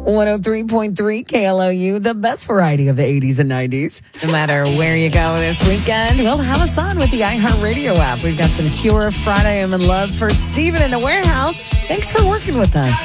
103.3 KLOU, the best variety of the 80s and 90s. No matter where you go this weekend, we'll have us on with the iHeartRadio app. We've got some Cure Friday I'm in Love for Steven in the warehouse. Thanks for working with us.